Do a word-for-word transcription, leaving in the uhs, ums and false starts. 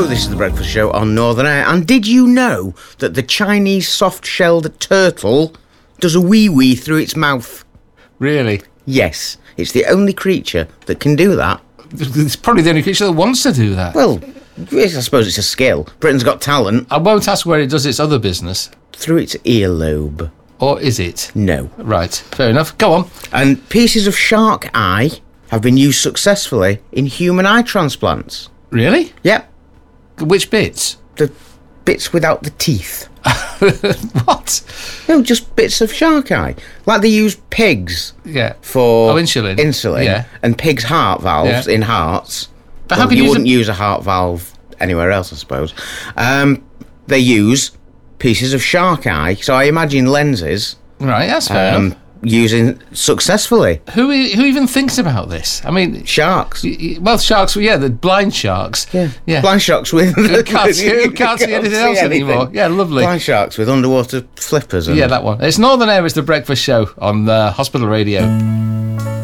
Hello, this is The Breakfast Show on Northern Air. And did you know that the Chinese soft-shelled turtle does a wee-wee through its mouth? Really? Yes, it's the only creature that can do that. It's probably the only creature that wants to do that. Well, yes, I suppose it's a skill. Britain's Got Talent. I won't ask where it does its other business. Through its earlobe. Or is it? No. Right, fair enough. Go on. And pieces of shark eye have been used successfully in human eye transplants. Really? Yep. Which bits? The bits without the teeth. What? No, just bits of shark eye. Like they use pigs Yeah. for Oh, insulin. insulin Yeah. and pigs' heart valves Yeah. in hearts. But Well, how can you you use wouldn't a- use a heart valve anywhere else, I suppose. Um, they use pieces of shark eye, so I imagine lenses Right, that's fair um, enough. using successfully. Who e- who even thinks about this? I mean, Sharks. y- y- well, sharks. Yeah, the blind sharks. Yeah. yeah. Blind sharks with... Who can't, see, who can't see anything else anything. anymore? Yeah, lovely. Blind sharks with underwater flippers. And Yeah, that one. It's Northern Air. It's The Breakfast Show on uh, Hospital Radio.